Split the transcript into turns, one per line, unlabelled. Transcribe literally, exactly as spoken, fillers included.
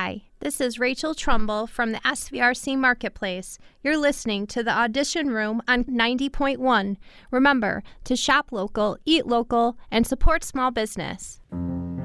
Hi, this is Rachel Trumbull from the S V R C Marketplace. You're listening to the Audition Room on ninety point one. Remember to shop local, eat local, and support small business.